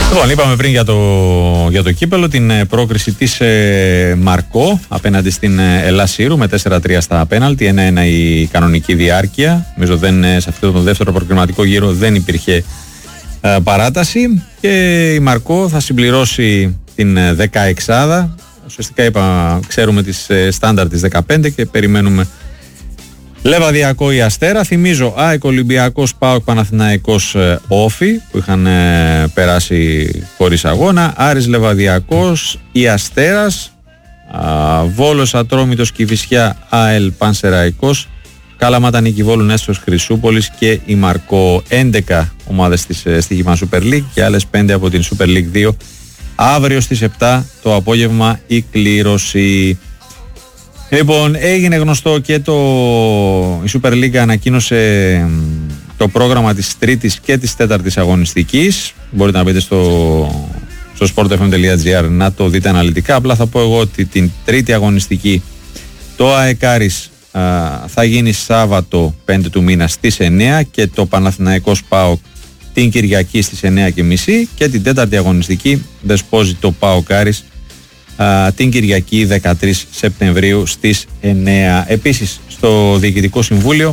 Λοιπόν, είπαμε πριν για το κύπελο την πρόκριση της Μαρκό απέναντι στην Ελλάς Σύρου με 4-3 στα πέναλτι, 1-1 η κανονική διάρκεια. Νομίζω σε αυτό το δεύτερο προκριματικό γύρο δεν υπήρχε παράταση και η Μαρκό θα συμπληρώσει την 16η. Ουσιαστικά ξέρουμε τις στάνταρ της 15 και περιμένουμε Λεβαδιακό ή Αστέρα. Θυμίζω ΑΕΚ, Ολυμπιακός, ΠΑΟΚ, Παναθηναϊκός, Όφι που είχαν περάσει χωρίς αγώνα. Άρης, Λεβαδιακός ή Αστέρας, Βόλος, Ατρόμητος, Κηφισιά, ΑΕΛ, Πανσεραϊκός, Κάλαματα, Νίκη Βόλου, Νέστος Χρυσούπολης και η Μαρκό. 11 ομάδες της στοίχημα Super League και άλλες 5 από την Super League 2. Αύριο στις 7 το απόγευμα η κλήρωση. Λοιπόν, έγινε γνωστό και η Super League ανακοίνωσε το πρόγραμμα της τρίτης και της τέταρτης αγωνιστικής. Μπορείτε να μπείτε στο sportfm.gr να το δείτε αναλυτικά. Απλά θα πω εγώ ότι την τρίτη αγωνιστική το ΑΕΚ Άρης θα γίνει Σάββατο 5 του μήνα στις 9 και το Παναθηναϊκός ΠΑΟΚ την Κυριακή στις 9:30 και την τέταρτη αγωνιστική δεσπόζει το ΠΑΟΚ Άρης την Κυριακή 13 Σεπτεμβρίου στις 9. Επίσης στο Διοικητικό Συμβούλιο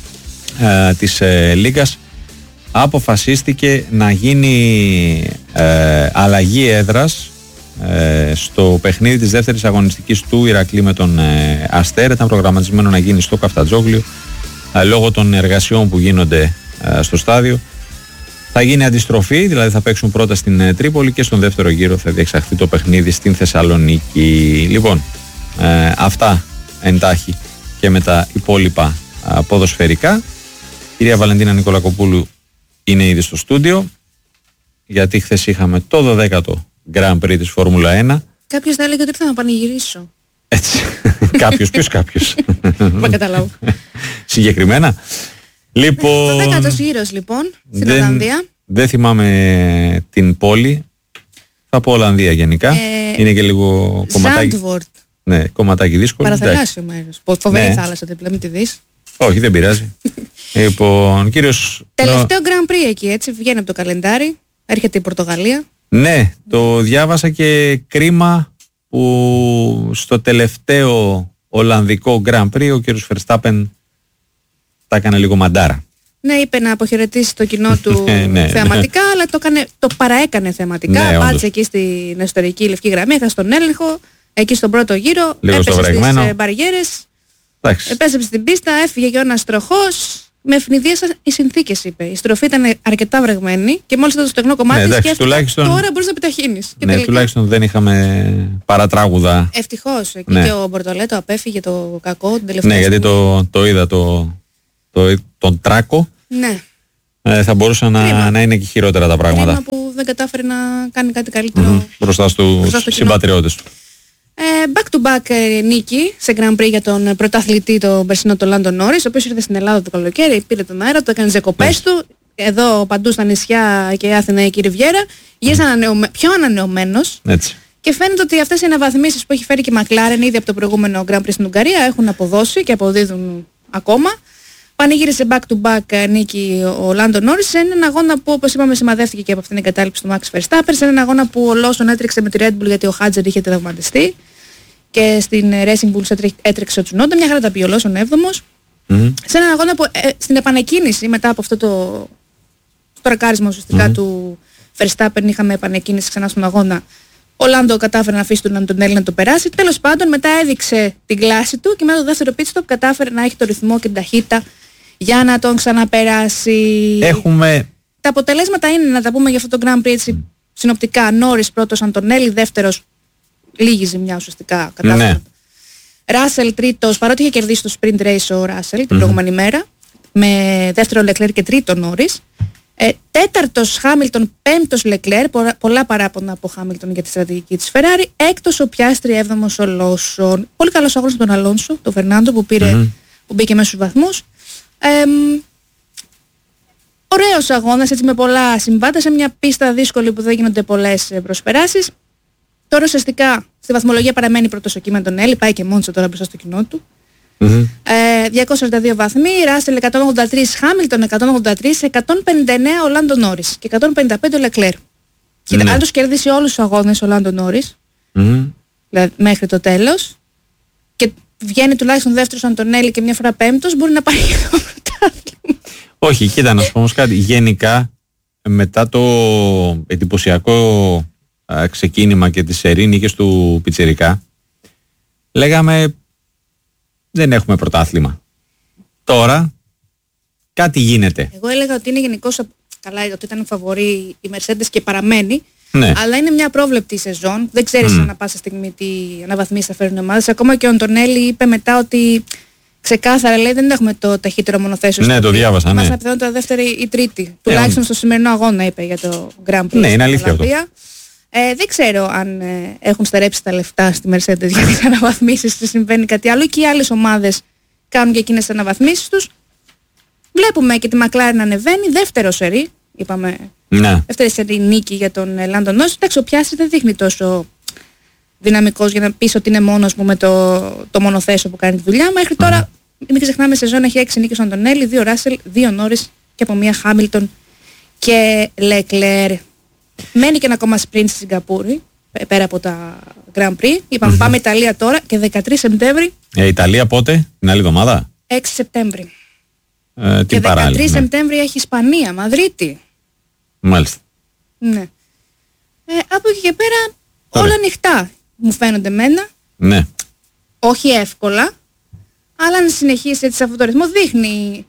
της Λίγκας αποφασίστηκε να γίνει αλλαγή έδρας στο παιχνίδι της δεύτερης αγωνιστικής του Ηρακλή με τον Αστέρα. Ήταν προγραμματισμένο να γίνει στο Καφτατζόγλιο. Λόγω των εργασιών που γίνονται στο στάδιο θα γίνει αντιστροφή, δηλαδή θα παίξουν πρώτα στην Τρίπολη και στον δεύτερο γύρο θα διεξαχθεί το παιχνίδι στην Θεσσαλονίκη. Λοιπόν, αυτά εντάχει και με τα υπόλοιπα ποδοσφαιρικά. Κυρία Βαλεντίνα Νικολακοπούλου είναι ήδη στο στούντιο, γιατί χθες είχαμε το 12ο Grand Prix της Φόρμουλα 1. Κάποιος θα έλεγε ότι ήρθα να πανηγυρίσω. Έτσι. Ποιος κάποιος. Μα καταλάβω. Συγκεκριμένα. Λοιπόν, το 10ο γύρος λοιπόν στην Ολλανδία. Δεν θυμάμαι την πόλη. Θα πω Ολλανδία γενικά. Είναι και λίγο κομματάκι. Ζάντβορτ. Ναι, κομματάκι δύσκολο. Παραθαλάσσιο μέρος. Φοβερή θάλασσα, δεν τη δεις. Όχι, δεν πειράζει. Λοιπόν, κύριος. Τελευταίο Grand Prix εκεί, έτσι βγαίνει από το καλεντάρι. Έρχεται η Πορτογαλία. Ναι, το διάβασα και κρίμα που στο τελευταίο Ολλανδικό Grand Prix ο κύριος Verstappen τα έκανε λίγο μαντάρα. Ναι, είπε να αποχαιρετήσει το κοινό του θεαματικά, αλλά το παραέκανε θεαματικά. Πάτσε εκεί στην εσωτερική λευκή γραμμή, έχασε τον έλεγχο, εκεί στον πρώτο γύρο, λίγο έπεσε στις μπαριέρες, επέστρεψε στην πίστα, έφυγε και ο ένας τροχός. Με ευνηδίασαν οι συνθήκες, είπε. Η στροφή ήταν αρκετά βρεγμένη και μόλις ήταν το στεγνό κομμάτι σκέφτηκα τώρα μπορείς να επιταχύνεις. Ναι, τελικά, τουλάχιστον δεν είχαμε παρατράγουδα. Ευτυχώς. Εκεί και ο Μπορτολέτο απέφυγε το κακό την τελευταία. Ναι, γιατί το είδα τον τράκο. Ναι. Θα μπορούσε να είναι και χειρότερα τα πράγματα. Κρίμα που δεν κατάφερε να κάνει κάτι καλύτερο μπροστά στους συμπατριώτες του. Back to back νίκη σε Grand Prix για τον πρωταθλητή τον περσινό τον Λάντο Νόρις, ο οποίος ήρθε στην Ελλάδα το καλοκαίρι, πήρε τον αέρα, το έκανε τις διακοπές του, εδώ παντού στα νησιά και η Άθηνα και η Ριβιέρα, γύρισε πιο ανανεωμένος. Έτσι. Και φαίνεται ότι αυτές οι αναβαθμίσεις που έχει φέρει και η McLaren ήδη από το προηγούμενο Grand Prix στην Ουγγαρία έχουν αποδώσει και αποδίδουν ακόμα. Πανηγύρισε back to back νίκη ο Λάντο Νόρις σε έναν αγώνα που, όπως είπαμε, σημαδεύτηκε και από αυτήν την εγκατάλειψη του Max Verstappen, σε έναν αγώνα που ο Lawson έτρεξε με τη Red Bull γιατί ο Χάτζερ είχε τραυματιστεί και στην Racing Bulls έτρεξε ο Τσουνόντα, μια χαρά τα πει ο Lawson 7ος. Σε έναν αγώνα που στην επανεκκίνηση μετά από αυτό το τρακάρισμα ουσιαστικά του Verstappen, είχαμε επανεκκίνηση ξανά στον αγώνα. Ο Λάντο κατάφερε να αφήσει τον Αντωνέλη να το περάσει. Τέλος πάντων, μετά έδειξε την κλάση του και μετά το δεύτερο pit stop κατάφερε να έχει το ρυθμό και την ταχύτητα για να τον ξαναπεράσει. Τα αποτελέσματα είναι, να τα πούμε για αυτό το Grand Prix έτσι, συνοπτικά. Νόρις πρώτος, Αντωνέλη δεύτερος, λίγη ζημιά ουσιαστικά κατάφερε. Ράσελ τρίτος, παρότι είχε κερδίσει το sprint race ο Ράσελ την προηγούμενη μέρα, με δεύτερο Λεκλέρ και τρίτο Νόρις. Τέταρτος Χάμιλτον, πέμπτος Λεκλέρ, πολλά παράπονα από Χάμιλτον για τη στρατηγική της Ferrari. Έκτος ο Πιάστρι, έβδομος ο Λόσον. Πολύ καλός αγώνας με τον Αλόνσο, τον Φερνάντο που μπήκε μέσα στους βαθμούς. Ωραίος αγώνας, έτσι με πολλά συμβάντα, σε μια πίστα δύσκολη που δεν γίνονται πολλές προσπεράσεις. Τώρα ουσιαστικά στη βαθμολογία παραμένει πρώτος ο Κίμεντον Έλλη, πάει και μόνος τώρα μπροστά στο κοινό του. 242 βαθμοί, Ράσελ 183, Χάμιλτον 183, 159 ο Λάντο Νόρις και 155 ο Λεκλέρ. Κοίτα, αν τους κερδίσει όλους τους αγώνες ο Λάντο Νόρις, δηλαδή μέχρι το τέλος, και βγαίνει τουλάχιστον δεύτερος Αντωνέλη και μια φορά πέμπτος, μπορεί να πάρει και το πρωτάθλημα. Όχι, κοίτα, να σου πω όμως κάτι. Γενικά, μετά το εντυπωσιακό ξεκίνημα και τις σερί νίκες του Πιτσιρικά, λέγαμε δεν έχουμε πρωτάθλημα. Τώρα κάτι γίνεται. Εγώ έλεγα ότι είναι γενικώς, καλά, ότι ήταν φαβορί η Mercedes και παραμένει, Ναι. αλλά είναι μια πρόβλεπτη σεζόν. Δεν ξέρεις ανά πάσα στιγμή τι αναβαθμίσεις θα φέρουν οι ομάδες. Ακόμα και ο Αντωνέλη είπε μετά ότι ξεκάθαρα, λέει, δεν έχουμε το ταχύτερο μονοθέσιο. Ναι, το διάβασα. Μας Ναι. πιθανότητα δεύτερη ή τρίτη. Τουλάχιστον στο σημερινό αγώνα, είπε για το Grand Prix. Ναι, είναι αλήθεια αυτό. Δεν ξέρω αν έχουν στερέψει τα λεφτά στη Mercedes για τις αναβαθμίσεις, τι συμβαίνει κάτι άλλο, και οι άλλες ομάδες κάνουν και εκείνες τις αναβαθμίσεις τους. Βλέπουμε και τη McLaren να ανεβαίνει, δεύτερο σερί, είπαμε. Ναι. Δεύτερη σερί νίκη για τον Λάντο Νόρις. Εντάξει, ο Πιάστρι δεν δείχνει τόσο δυναμικός για να πεις ότι είναι μόνος μου με το μονοθέσιο που κάνει τη δουλειά. Μέχρι τώρα, μην ξεχνάμε, σεζόν έχει 6 νίκες ο Αντωνέλη, 2 Ράσελ, 2 Νόρις και από μία Χάμιλτον και Λεκλέρ. Μένει και ένα ακόμα sprint στη Σιγκαπούρη, πέρα από τα Grand Prix. Είπαμε πάμε Ιταλία τώρα και 13 Σεπτέμβρη. Ιταλία πότε, την άλλη εβδομάδα? 6 Σεπτέμβρη. Και Και 13 παράλληλα. Ναι. Σεπτέμβρη έχει Ισπανία, Μαδρίτη. Μάλιστα. Ναι. Από εκεί και πέρα όλα ανοιχτά μου φαίνονται εμένα. Ναι. Όχι εύκολα, αλλά αν συνεχίσει έτσι σε αυτό το ρυθμό, δείχνει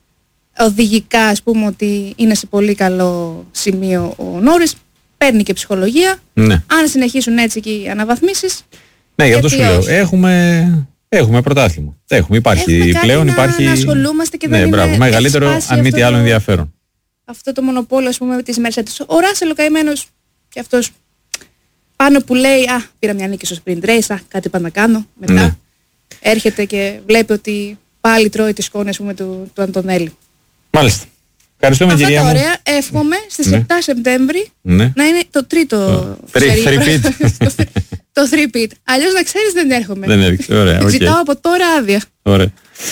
οδηγικά, ας πούμε, ότι είναι σε πολύ καλό σημείο ο Νόρις. Παίρνει και ψυχολογία. Ναι. Αν συνεχίσουν έτσι και οι αναβαθμίσεις. Ναι, γι' αυτό σου γιατί λέω. όχι. Έχουμε πρωτάθλημα. Υπάρχει Έχουμε κάτι πλέον. να ασχολούμαστε και ναι, δεν μπράβο. είναι Μεγαλύτερο, εξπάσει αν μη τι αυτό άλλο, το- ενδιαφέρον. Αυτό το μονοπόλιο, ας πούμε, με τις Mercedes. Ο Ράσελ ο καημένος και αυτός πάνω που λέει «Α, πήρα μια νίκη στο sprint race, κάτι πάω να κάνω». Μετά Ναι. έρχεται και βλέπει ότι πάλι τρώει τη σκόνη, ας πούμε, του Αντωνέλη. Μάλιστα. Ευχαριστούμε, Αυτά κυρία τα μου. ωραία. Εύχομαι στις Ναι. 7 Σεπτέμβρη Ναι. να είναι το τρίτο σερί. Three-peat. Το 3-peat. Αλλιώς, να ξέρεις, δεν έρχομαι. Δεν έδειξε. Ωραία. οκ. Ζητάω από τώρα άδεια. Ωραία.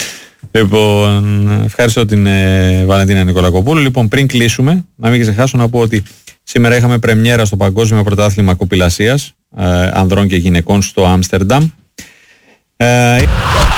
Λοιπόν, ευχαριστώ την Βαλεντίνα Νικολακοπούλου. Λοιπόν, πριν κλείσουμε, να μην ξεχάσω να πω ότι σήμερα είχαμε πρεμιέρα στο Παγκόσμιο Πρωτάθλημα Κοπηλασίας ανδρών και γυναικών στο Άμστερνταμ.